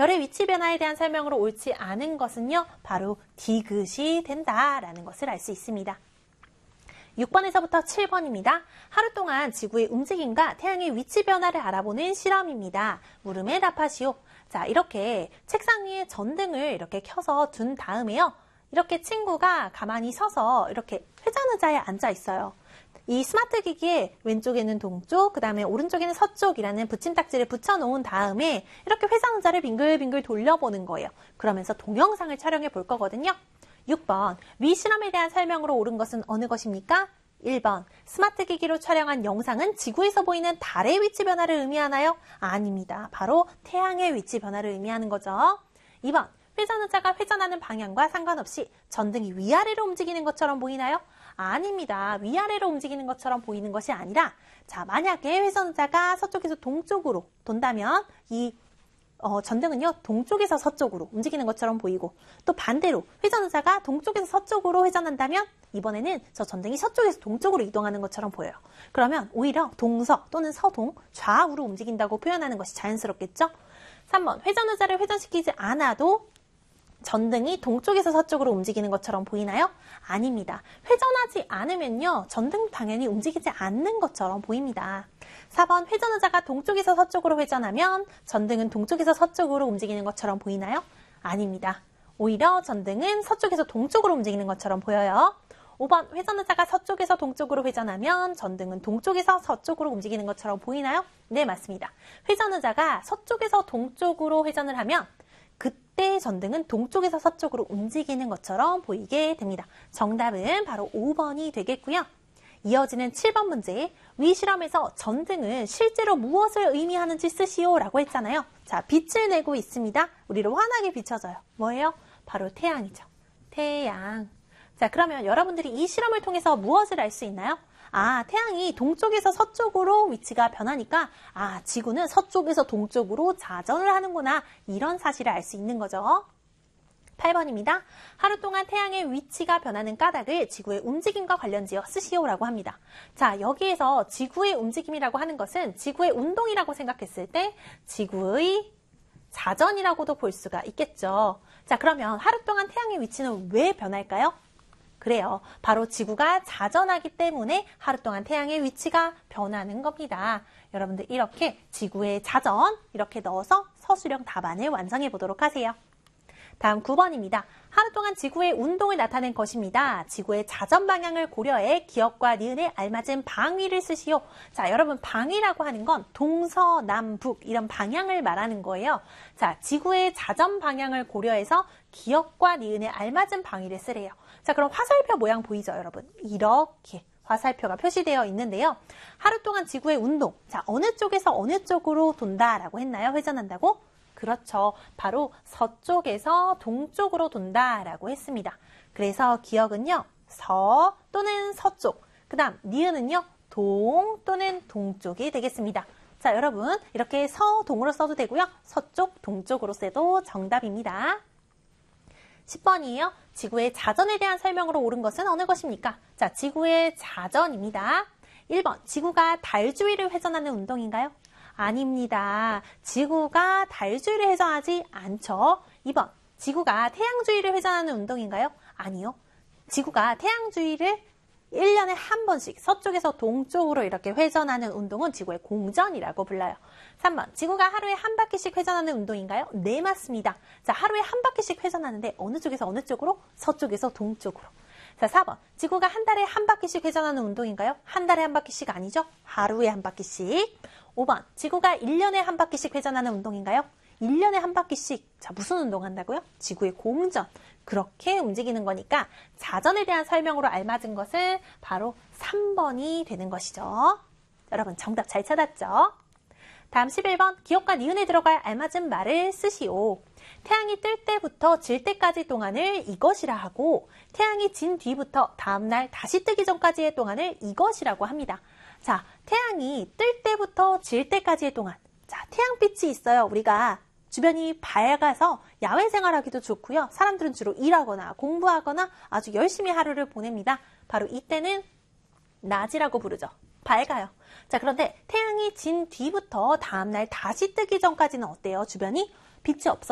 별의 위치 변화에 대한 설명으로 옳지 않은 것은요, 바로 디귿이 된다라는 것을 알 수 있습니다. 6번에서부터 7번입니다. 하루 동안 지구의 움직임과 태양의 위치 변화를 알아보는 실험입니다. 물음에 답하시오. 자, 이렇게 책상 위에 전등을 이렇게 켜서 둔 다음에요. 이렇게 친구가 가만히 서서 이렇게 회전의자에 앉아 있어요. 이 스마트 기기에 왼쪽에는 동쪽, 그 다음에 오른쪽에는 서쪽이라는 붙임딱지를 붙여놓은 다음에 이렇게 회전의자를 빙글빙글 돌려보는 거예요. 그러면서 동영상을 촬영해 볼 거거든요. 6번, 위 실험에 대한 설명으로 옳은 것은 어느 것입니까? 1번, 스마트 기기로 촬영한 영상은 지구에서 보이는 달의 위치 변화를 의미하나요? 아닙니다. 바로 태양의 위치 변화를 의미하는 거죠. 2번, 회전의자가 회전하는 방향과 상관없이 전등이 위아래로 움직이는 것처럼 보이나요? 아닙니다. 위아래로 움직이는 것처럼 보이는 것이 아니라, 자, 만약에 회전의자가 서쪽에서 동쪽으로 돈다면 이 전등은요, 동쪽에서 서쪽으로 움직이는 것처럼 보이고, 또 반대로 회전의자가 동쪽에서 서쪽으로 회전한다면 이번에는 저 전등이 서쪽에서 동쪽으로 이동하는 것처럼 보여요. 그러면 오히려 동서 또는 서동, 좌우로 움직인다고 표현하는 것이 자연스럽겠죠? 3번, 회전의자를 회전시키지 않아도 전등이 동쪽에서 서쪽으로 움직이는 것처럼 보이나요? 아닙니다. 회전하지 않으면요, 전등 당연히 움직이지 않는 것처럼 보입니다. 4번, 회전의자가 동쪽에서 서쪽으로 회전하면 전등은 동쪽에서 서쪽으로 움직이는 것처럼 보이나요? 아닙니다. 오히려 전등은 서쪽에서 동쪽으로 움직이는 것처럼 보여요. 5번, 회전의자가 서쪽에서 동쪽으로 회전하면 전등은 동쪽에서 서쪽으로 움직이는 것처럼 보이나요? 네, 맞습니다. 회전의자가 서쪽에서 동쪽으로 회전을 하면 그때 전등은 동쪽에서 서쪽으로 움직이는 것처럼 보이게 됩니다. 정답은 바로 5번이 되겠고요. 이어지는 7번 문제, 위 실험에서 전등은 실제로 무엇을 의미하는지 쓰시오 라고 했잖아요. 자, 빛을 내고 있습니다. 우리를 환하게 비춰줘요. 뭐예요? 바로 태양이죠. 태양. 자, 그러면 여러분들이 이 실험을 통해서 무엇을 알 수 있나요? 아, 태양이 동쪽에서 서쪽으로 위치가 변하니까 아, 지구는 서쪽에서 동쪽으로 자전을 하는구나, 이런 사실을 알 수 있는 거죠. 8번입니다. 하루 동안 태양의 위치가 변하는 까닭을 지구의 움직임과 관련지어 쓰시오라고 합니다. 자, 여기에서 지구의 움직임이라고 하는 것은 지구의 운동이라고 생각했을 때 지구의 자전이라고도 볼 수가 있겠죠. 자, 그러면 하루 동안 태양의 위치는 왜 변할까요? 그래요. 바로 지구가 자전하기 때문에 하루 동안 태양의 위치가 변하는 겁니다. 여러분들 이렇게 지구의 자전 이렇게 넣어서 서술형 답안을 완성해 보도록 하세요. 다음 9번입니다. 하루 동안 지구의 운동을 나타낸 것입니다. 지구의 자전 방향을 고려해 기역과 니은에 알맞은 방위를 쓰시오. 자, 여러분 방위라고 하는 건 동서남북 이런 방향을 말하는 거예요. 자, 지구의 자전 방향을 고려해서 기역과 니은에 알맞은 방위를 쓰래요. 자, 그럼 화살표 모양 보이죠, 여러분? 이렇게 화살표가 표시되어 있는데요. 하루 동안 지구의 운동. 자, 어느 쪽에서 어느 쪽으로 돈다라고 했나요? 회전한다고? 그렇죠. 바로 서쪽에서 동쪽으로 돈다라고 했습니다. 그래서 기역은요, 서 또는 서쪽, 그 다음 니은은요, 동 또는 동쪽이 되겠습니다. 자, 여러분 이렇게 서동으로 써도 되고요, 서쪽, 동쪽으로 써도 정답입니다. 10번이에요. 지구의 자전에 대한 설명으로 옳은 것은 어느 것입니까? 자, 지구의 자전입니다. 1번, 지구가 달 주위를 회전하는 운동인가요? 아닙니다. 지구가 달 주위를 회전하지 않죠. 2번, 지구가 태양 주위를 회전하는 운동인가요? 아니요. 지구가 태양 주위를 1년에 한 번씩 서쪽에서 동쪽으로 이렇게 회전하는 운동은 지구의 공전이라고 불러요. 3번, 지구가 하루에 한 바퀴씩 회전하는 운동인가요? 네, 맞습니다. 자, 하루에 한 바퀴씩 회전하는데 어느 쪽에서 어느 쪽으로? 서쪽에서 동쪽으로. 자, 4번, 지구가 한 달에 한 바퀴씩 회전하는 운동인가요? 한 달에 한 바퀴씩 아니죠? 하루에 한 바퀴씩. 5번, 지구가 1년에 한 바퀴씩 회전하는 운동인가요? 1년에 한 바퀴씩. 자, 무슨 운동 한다고요? 지구의 공전. 그렇게 움직이는 거니까 자전에 대한 설명으로 알맞은 것은 바로 3번이 되는 것이죠. 여러분 정답 잘 찾았죠? 다음 11번, 기역과 니은에 들어갈 알맞은 말을 쓰시오. 태양이 뜰 때부터 질 때까지 동안을 이것이라 하고, 태양이 진 뒤부터 다음날 다시 뜨기 전까지의 동안을 이것이라고 합니다. 자, 태양이 뜰 때부터 질 때까지의 동안. 자, 태양빛이 있어요. 우리가 주변이 밝아서 야외 생활하기도 좋고요. 사람들은 주로 일하거나 공부하거나 아주 열심히 하루를 보냅니다. 바로 이때는 낮이라고 부르죠. 밝아요. 자, 그런데 태양이 진 뒤부터 다음날 다시 뜨기 전까지는 어때요? 주변이 빛이 없어요.